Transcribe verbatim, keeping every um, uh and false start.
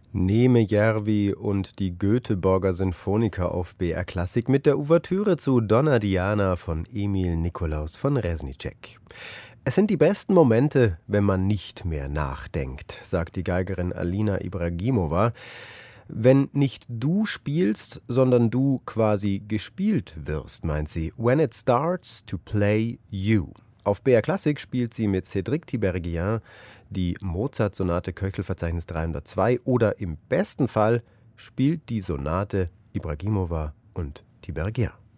Neme Järvi und die Göteborger Sinfoniker auf B R Klassik mit der Ouvertüre zu Donna Diana von Emil Nikolaus von Reznicek. Es sind die besten Momente, wenn man nicht mehr nachdenkt, sagt die Geigerin Alina Ibragimova. Wenn nicht du spielst, sondern du quasi gespielt wirst, meint sie. When it starts to play you. Auf B R Klassik spielt sie mit Cédric Tiberghien die Mozart-Sonate Köchelverzeichnis dreihundertzwei oder im besten Fall spielt die Sonate Ibragimova und Tiberghien.